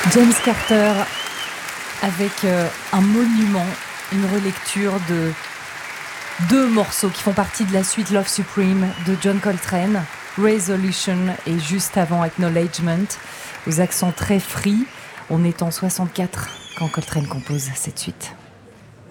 James Carter avec un monument, une relecture de deux morceaux qui font partie de la suite Love Supreme de John Coltrane, Resolution et juste avant Acknowledgement, aux accents très free. On est en 64 quand Coltrane compose cette suite.